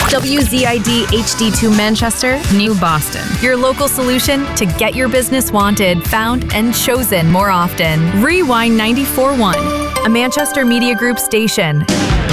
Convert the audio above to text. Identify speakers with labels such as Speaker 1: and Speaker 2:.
Speaker 1: WZID HD2 Manchester, New Boston. Your local solution to get your business wanted, found, and chosen more often. Rewind 94.1, a Manchester Media Group station.